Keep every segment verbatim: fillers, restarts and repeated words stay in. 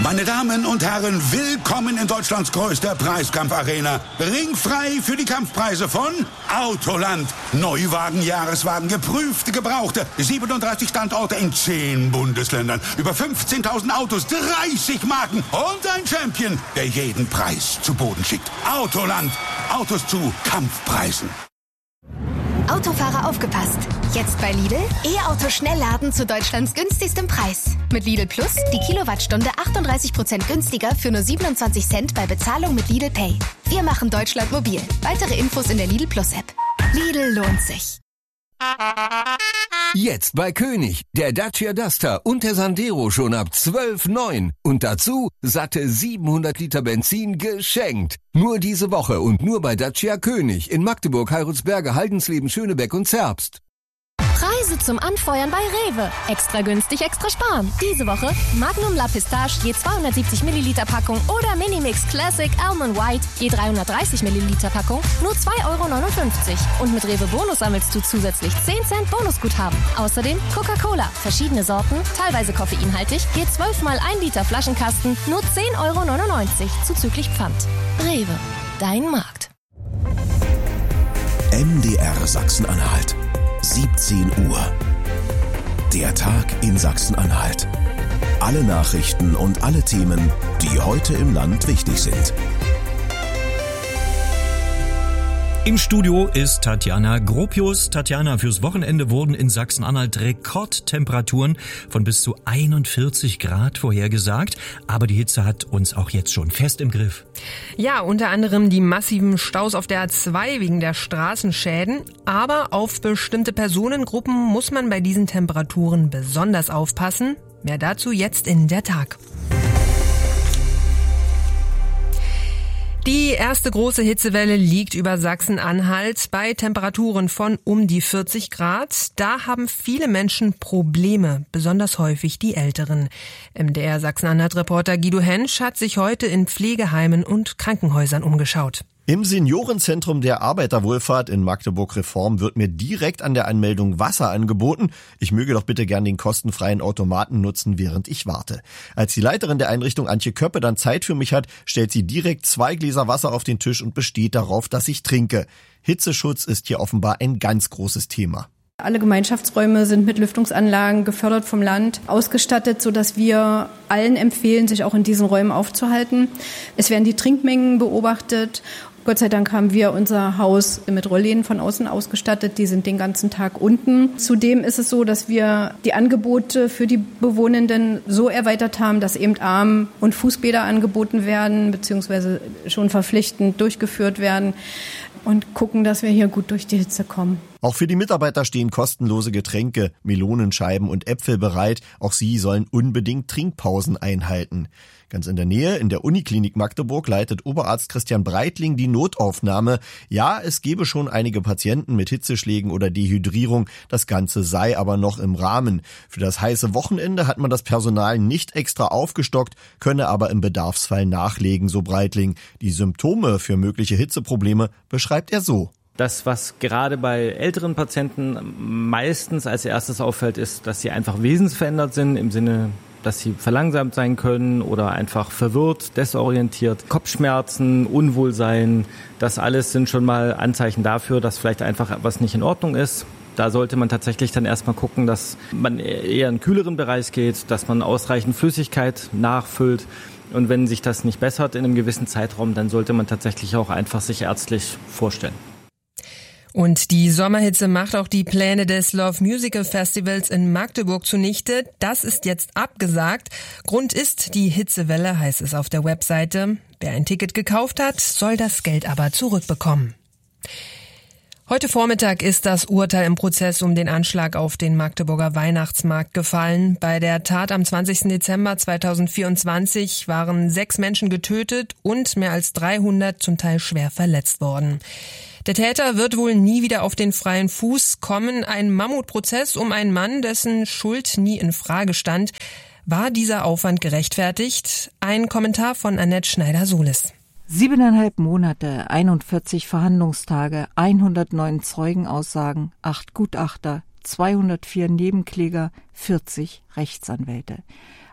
Meine Damen und Herren, willkommen in Deutschlands größter Preiskampfarena. Ringfrei für die Kampfpreise von Autoland. Neuwagen, Jahreswagen, geprüfte, gebrauchte. siebenunddreißig Standorte in zehn Bundesländern. Über fünfzehntausend Autos, dreißig Marken und ein Champion, der jeden Preis zu Boden schickt. Autoland. Autos zu Kampfpreisen. Autofahrer aufgepasst. Jetzt bei Lidl E-Auto Schnellladen zu Deutschlands günstigstem Preis. Mit Lidl Plus die Kilowattstunde achtunddreißig Prozent günstiger für nur siebenundzwanzig Cent bei Bezahlung mit Lidl Pay. Wir machen Deutschland mobil. Weitere Infos in der Lidl Plus App. Lidl lohnt sich. Jetzt bei König, der Dacia Duster und der Sandero schon ab zwölf Komma neun. Und dazu satte siebenhundert Liter Benzin geschenkt. Nur diese Woche und nur bei Dacia König in Magdeburg, Heilsberge, Haldensleben, Schönebeck und Zerbst. Preise zum Anfeuern bei Rewe. Extra günstig, extra sparen. Diese Woche Magnum La Pistache je zweihundertsiebzig Milliliter Packung oder Minimix Classic Almond White je dreihundertdreißig Milliliter Packung nur zwei Euro neunundfünfzig. Und mit Rewe Bonus sammelst du zusätzlich zehn Cent Bonusguthaben. Außerdem Coca-Cola, verschiedene Sorten, teilweise koffeinhaltig, je zwölf mal ein Liter Flaschenkasten nur zehn Euro neunundneunzig zuzüglich Pfand. Rewe, dein Markt. M D R Sachsen-Anhalt. siebzehn Uhr. Der Tag in Sachsen-Anhalt. Alle Nachrichten und alle Themen, die heute im Land wichtig sind. Im Studio ist Tatjana Gropius. Tatjana, fürs Wochenende wurden in Sachsen-Anhalt Rekordtemperaturen von bis zu einundvierzig Grad vorhergesagt. Aber die Hitze hat uns auch jetzt schon fest im Griff. Ja, unter anderem die massiven Staus auf der A zwei wegen der Straßenschäden. Aber auf bestimmte Personengruppen muss man bei diesen Temperaturen besonders aufpassen. Mehr dazu jetzt in der Tag. Die erste große Hitzewelle liegt über Sachsen-Anhalt bei Temperaturen von um die vierzig Grad. Da haben viele Menschen Probleme, besonders häufig die Älteren. M D R Sachsen-Anhalt-Reporter Guido Hensch hat sich heute in Pflegeheimen und Krankenhäusern umgeschaut. Im Seniorenzentrum der Arbeiterwohlfahrt in Magdeburg-Reform wird mir direkt an der Anmeldung Wasser angeboten. Ich möge doch bitte gern den kostenfreien Automaten nutzen, während ich warte. Als die Leiterin der Einrichtung Antje Köppe dann Zeit für mich hat, stellt sie direkt zwei Gläser Wasser auf den Tisch und besteht darauf, dass ich trinke. Hitzeschutz ist hier offenbar ein ganz großes Thema. Alle Gemeinschaftsräume sind mit Lüftungsanlagen gefördert vom Land ausgestattet, sodass wir allen empfehlen, sich auch in diesen Räumen aufzuhalten. Es werden die Trinkmengen beobachtet. Gott sei Dank haben wir unser Haus mit Rollläden von außen ausgestattet. Die sind den ganzen Tag unten. Zudem ist es so, dass wir die Angebote für die Bewohnenden so erweitert haben, dass eben Arm- und Fußbäder angeboten werden, beziehungsweise schon verpflichtend durchgeführt werden. Und gucken, dass wir hier gut durch die Hitze kommen. Auch für die Mitarbeiter stehen kostenlose Getränke, Melonenscheiben und Äpfel bereit. Auch sie sollen unbedingt Trinkpausen einhalten. Ganz in der Nähe, in der Uniklinik Magdeburg, leitet Oberarzt Christian Breitling die Notaufnahme. Ja, es gebe schon einige Patienten mit Hitzeschlägen oder Dehydrierung. Das Ganze sei aber noch im Rahmen. Für das heiße Wochenende hat man das Personal nicht extra aufgestockt, könne aber im Bedarfsfall nachlegen, so Breitling. Die Symptome für mögliche Hitzeprobleme beschreibt er so. Das, was gerade bei älteren Patienten meistens als erstes auffällt, ist, dass sie einfach wesensverändert sind, im Sinne, dass sie verlangsamt sein können oder einfach verwirrt, desorientiert. Kopfschmerzen, Unwohlsein, das alles sind schon mal Anzeichen dafür, dass vielleicht einfach was nicht in Ordnung ist. Da sollte man tatsächlich dann erstmal gucken, dass man eher in einen kühleren Bereich geht, dass man ausreichend Flüssigkeit nachfüllt. Und wenn sich das nicht bessert in einem gewissen Zeitraum, dann sollte man tatsächlich auch einfach sich ärztlich vorstellen. Und die Sommerhitze macht auch die Pläne des Love Musical Festivals in Magdeburg zunichte. Das ist jetzt abgesagt. Grund ist die Hitzewelle, heißt es auf der Webseite. Wer ein Ticket gekauft hat, soll das Geld aber zurückbekommen. Heute Vormittag ist das Urteil im Prozess um den Anschlag auf den Magdeburger Weihnachtsmarkt gefallen. Bei der Tat am zwanzigsten Dezember zweitausendvierundzwanzig waren sechs Menschen getötet und mehr als dreihundert zum Teil schwer verletzt worden. Der Täter wird wohl nie wieder auf den freien Fuß kommen. Ein Mammutprozess um einen Mann, dessen Schuld nie in Frage stand. War dieser Aufwand gerechtfertigt? Ein Kommentar von Annette Schneider-Sulis. Siebeneinhalb Monate, einundvierzig Verhandlungstage, hundertneun Zeugenaussagen, acht Gutachter, zweihundertvier Nebenkläger, vierzig Rechtsanwälte.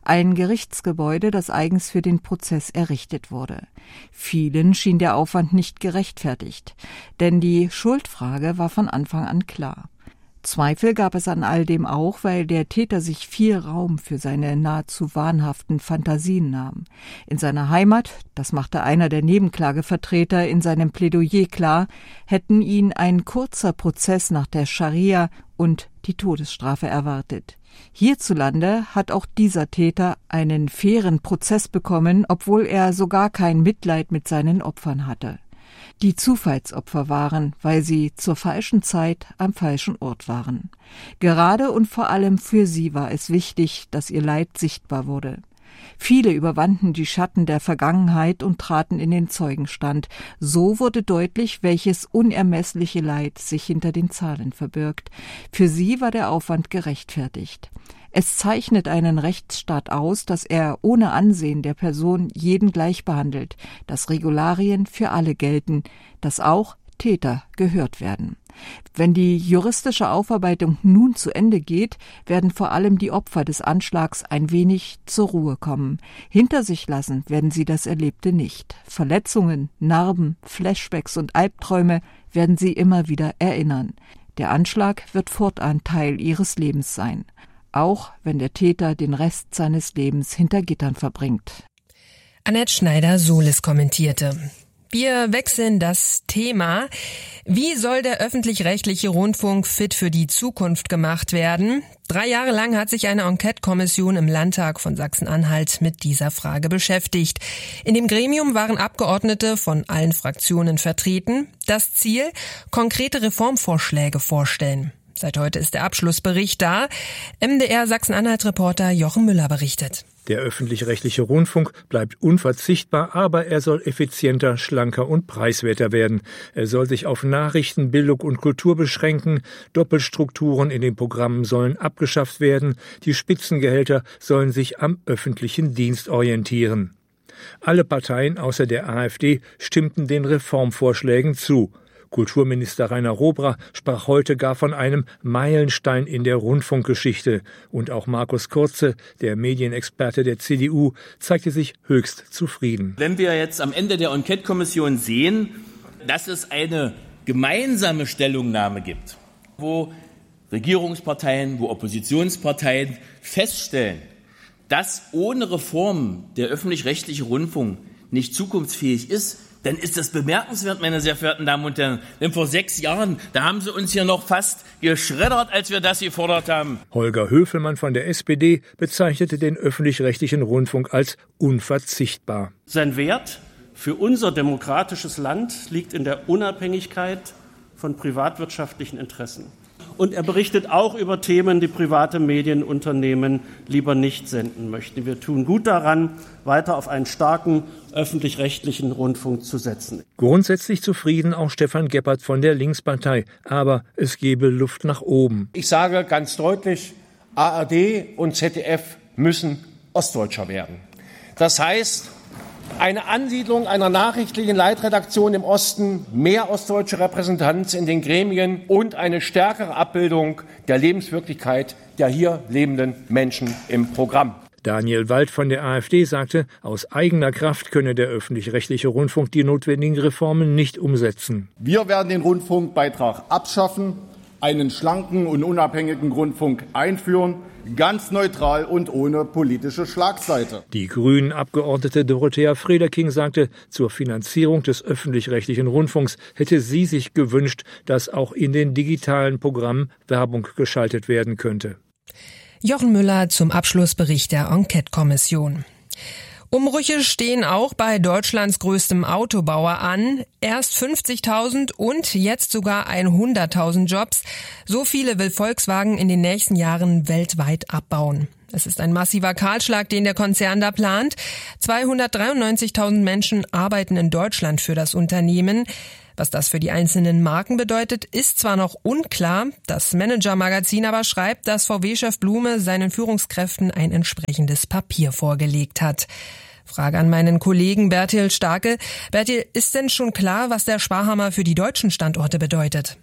ein Gerichtsgebäude, das eigens für den Prozess errichtet wurde. Vielen schien der Aufwand nicht gerechtfertigt, denn die Schuldfrage war von Anfang an klar. Zweifel gab es an all dem auch, weil der Täter sich viel Raum für seine nahezu wahnhaften Fantasien nahm. In seiner Heimat, das machte einer der Nebenklagevertreter in seinem Plädoyer klar, hätten ihn ein kurzer Prozess nach der Scharia und die Todesstrafe erwartet. Hierzulande hat auch dieser Täter einen fairen Prozess bekommen, obwohl er sogar kein Mitleid mit seinen Opfern hatte. Die Zufallsopfer waren, weil sie zur falschen Zeit am falschen Ort waren. Gerade und vor allem für sie war es wichtig, dass ihr Leid sichtbar wurde. Viele überwanden die Schatten der Vergangenheit und traten in den Zeugenstand. So wurde deutlich, welches unermessliche Leid sich hinter den Zahlen verbirgt. Für sie war der Aufwand gerechtfertigt. Es zeichnet einen Rechtsstaat aus, dass er ohne Ansehen der Person jeden gleich behandelt, dass Regularien für alle gelten, dass auch Täter gehört werden. Wenn die juristische Aufarbeitung nun zu Ende geht, werden vor allem die Opfer des Anschlags ein wenig zur Ruhe kommen. Hinter sich lassen werden sie das Erlebte nicht. Verletzungen, Narben, Flashbacks und Albträume werden sie immer wieder erinnern. Der Anschlag wird fortan Teil ihres Lebens sein, auch wenn der Täter den Rest seines Lebens hinter Gittern verbringt. Annette Schneider-Solis kommentierte. Wir wechseln das Thema. Wie soll der öffentlich-rechtliche Rundfunk fit für die Zukunft gemacht werden? Drei Jahre lang hat sich eine Enquete-Kommission im Landtag von Sachsen-Anhalt mit dieser Frage beschäftigt. In dem Gremium waren Abgeordnete von allen Fraktionen vertreten. Das Ziel: konkrete Reformvorschläge vorstellen. Seit heute ist der Abschlussbericht da. M D R Sachsen-Anhalt-Reporter Jochen Müller berichtet. Der öffentlich-rechtliche Rundfunk bleibt unverzichtbar, aber er soll effizienter, schlanker und preiswerter werden. Er soll sich auf Nachrichten, Bildung und Kultur beschränken. Doppelstrukturen in den Programmen sollen abgeschafft werden. Die Spitzengehälter sollen sich am öffentlichen Dienst orientieren. Alle Parteien außer der AfD stimmten den Reformvorschlägen zu. Kulturminister Rainer Robra sprach heute gar von einem Meilenstein in der Rundfunkgeschichte. Und auch Markus Kurze, der Medienexperte der C D U, zeigte sich höchst zufrieden. Wenn wir jetzt am Ende der Enquete-Kommission sehen, dass es eine gemeinsame Stellungnahme gibt, wo Regierungsparteien, wo Oppositionsparteien feststellen, dass ohne Reform der öffentlich-rechtliche Rundfunk nicht zukunftsfähig ist, dann ist das bemerkenswert, meine sehr verehrten Damen und Herren. Denn vor sechs Jahren, da haben Sie uns hier noch fast geschreddert, als wir das gefordert haben. Holger Höfelmann von der S P D bezeichnete den öffentlich-rechtlichen Rundfunk als unverzichtbar. Sein Wert für unser demokratisches Land liegt in der Unabhängigkeit von privatwirtschaftlichen Interessen. Und er berichtet auch über Themen, die private Medienunternehmen lieber nicht senden möchten. Wir tun gut daran, weiter auf einen starken öffentlich-rechtlichen Rundfunk zu setzen. Grundsätzlich zufrieden auch Stefan Geppert von der Linkspartei. Aber es gebe Luft nach oben. Ich sage ganz deutlich, A R D und Z D F müssen ostdeutscher werden. Das heißt, eine Ansiedlung einer nachrichtlichen Leitredaktion im Osten, mehr ostdeutsche Repräsentanz in den Gremien und eine stärkere Abbildung der Lebenswirklichkeit der hier lebenden Menschen im Programm. Daniel Wald von der AfD sagte, aus eigener Kraft könne der öffentlich-rechtliche Rundfunk die notwendigen Reformen nicht umsetzen. Wir werden den Rundfunkbeitrag abschaffen, einen schlanken und unabhängigen Rundfunk einführen, ganz neutral und ohne politische Schlagseite. Die Grünen-Abgeordnete Dorothea Frederking sagte, zur Finanzierung des öffentlich-rechtlichen Rundfunks hätte sie sich gewünscht, dass auch in den digitalen Programmen Werbung geschaltet werden könnte. Jochen Müller zum Abschlussbericht der Enquete-Kommission. Umbrüche stehen auch bei Deutschlands größtem Autobauer an. Erst fünfzigtausend und jetzt sogar hunderttausend Jobs. So viele will Volkswagen in den nächsten Jahren weltweit abbauen. Es ist ein massiver Kahlschlag, den der Konzern da plant. zweihundertdreiundneunzigtausend Menschen arbeiten in Deutschland für das Unternehmen. Was das für die einzelnen Marken bedeutet, ist zwar noch unklar. Das Manager-Magazin aber schreibt, dass V W-Chef Blume seinen Führungskräften ein entsprechendes Papier vorgelegt hat. Frage an meinen Kollegen Bertil Starke. Bertil, ist denn schon klar, was der Sparhammer für die deutschen Standorte bedeutet?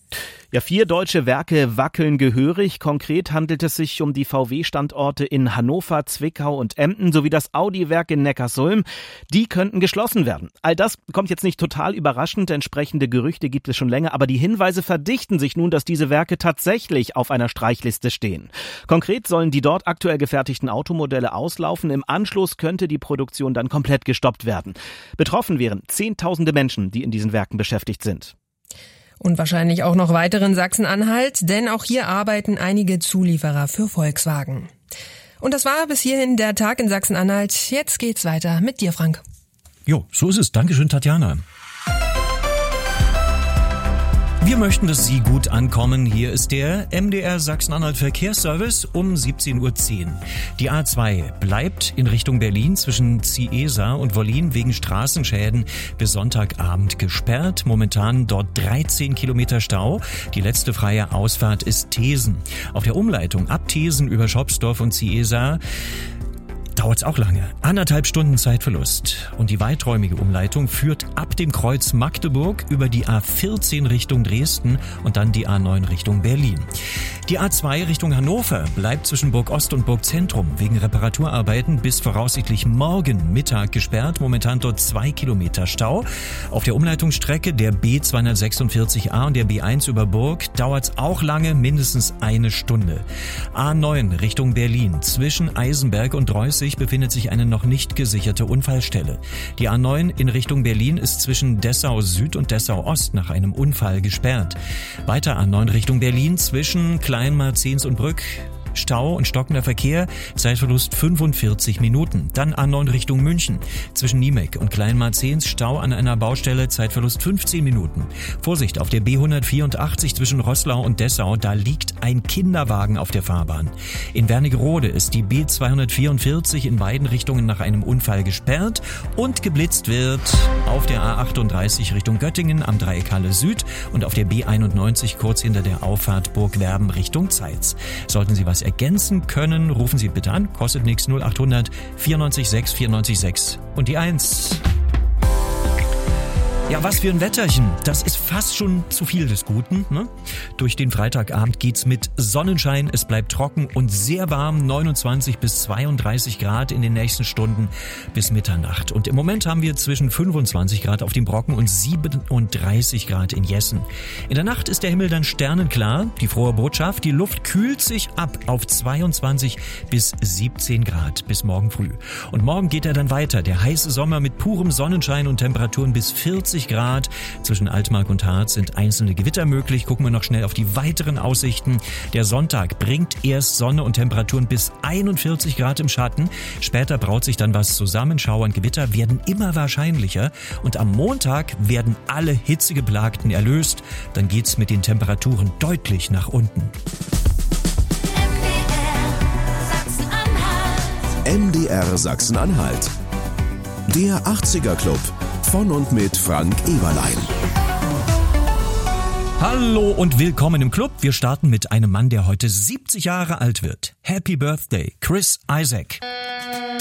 Ja, vier deutsche Werke wackeln gehörig. Konkret handelt es sich um die V W-Standorte in Hannover, Zwickau und Emden sowie das Audi-Werk in Neckarsulm. Die könnten geschlossen werden. All das kommt jetzt nicht total überraschend. Entsprechende Gerüchte gibt es schon länger. Aber die Hinweise verdichten sich nun, dass diese Werke tatsächlich auf einer Streichliste stehen. Konkret sollen die dort aktuell gefertigten Automodelle auslaufen. Im Anschluss könnte die Produktion dann komplett gestoppt werden. Betroffen wären Zehntausende Menschen, die in diesen Werken beschäftigt sind. Und wahrscheinlich auch noch weiteren Sachsen-Anhalt, denn auch hier arbeiten einige Zulieferer für Volkswagen. Und das war bis hierhin der Tag in Sachsen-Anhalt. Jetzt geht's weiter mit dir, Frank. Jo, so ist es. Dankeschön, Tatjana. Wir möchten, dass Sie gut ankommen. Hier ist der M D R Sachsen-Anhalt Verkehrsservice um siebzehn Uhr zehn. Die A zwei bleibt in Richtung Berlin zwischen Ciesa und Wollin wegen Straßenschäden bis Sonntagabend gesperrt. Momentan dort dreizehn Kilometer Stau. Die letzte freie Ausfahrt ist Thesen. Auf der Umleitung ab Thesen über Schopsdorf und Ciesa dauert's auch lange. Anderthalb Stunden Zeitverlust. Und die weiträumige Umleitung führt ab dem Kreuz Magdeburg über die A vierzehn Richtung Dresden und dann die A neun Richtung Berlin. Die A zwei Richtung Hannover bleibt zwischen Burg Ost und Burg Zentrum wegen Reparaturarbeiten bis voraussichtlich morgen Mittag gesperrt. Momentan dort zwei Kilometer Stau. Auf der Umleitungsstrecke der B zweihundertsechsundvierzig A und der B eins über Burg dauert's auch lange, mindestens eine Stunde. A neun Richtung Berlin zwischen Eisenberg und Reußig befindet sich eine noch nicht gesicherte Unfallstelle. Die A neun in Richtung Berlin ist zwischen Dessau Süd und Dessau Ost nach einem Unfall gesperrt. Weiter A neun Richtung Berlin zwischen Kleinmarzens und Brück. Stau und stockender Verkehr, Zeitverlust fünfundvierzig Minuten. Dann A neun Richtung München. Zwischen Niemek und Kleinmarzens Stau an einer Baustelle, Zeitverlust fünfzehn Minuten. Vorsicht auf der B hundertvierundachtzig zwischen Roßlau und Dessau, da liegt ein Kinderwagen auf der Fahrbahn. In Wernigerode ist die B zweihundertvierundvierzig in beiden Richtungen nach einem Unfall gesperrt und geblitzt wird auf der A achtunddreißig Richtung Göttingen am Dreieck Halle Süd und auf der B einundneunzig kurz hinter der Auffahrt Burgwerben Richtung Zeitz. Sollten Sie was ergänzen können, rufen Sie bitte an. Kostet nichts. null achthundert vierundneunzig sechs vierundneunzig sechs und die eins. Ja, was für ein Wetterchen. Das ist fast schon zu viel des Guten, ne? Durch den Freitagabend geht's mit Sonnenschein. Es bleibt trocken und sehr warm. neunundzwanzig bis zweiunddreißig Grad in den nächsten Stunden bis Mitternacht. Und im Moment haben wir zwischen fünfundzwanzig Grad auf dem Brocken und siebenunddreißig Grad in Jessen. In der Nacht ist der Himmel dann sternenklar. Die frohe Botschaft, die Luft kühlt sich ab auf zweiundzwanzig bis siebzehn Grad bis morgen früh. Und morgen geht er dann weiter. Der heiße Sommer mit purem Sonnenschein und Temperaturen bis vierzig Grad. Zwischen Altmark und Harz sind einzelne Gewitter möglich. Gucken wir noch schnell auf die weiteren Aussichten. Der Sonntag bringt erst Sonne und Temperaturen bis einundvierzig Grad im Schatten. Später braut sich dann was zusammen. Schauer und Gewitter werden immer wahrscheinlicher. Und am Montag werden alle Hitzegeplagten erlöst. Dann geht's mit den Temperaturen deutlich nach unten. M D R Sachsen-Anhalt. Der achtziger Club. Von und mit Frank Eberlein. Hallo und willkommen im Club. Wir starten mit einem Mann, der heute siebzig Jahre alt wird. Happy Birthday, Chris Isaak.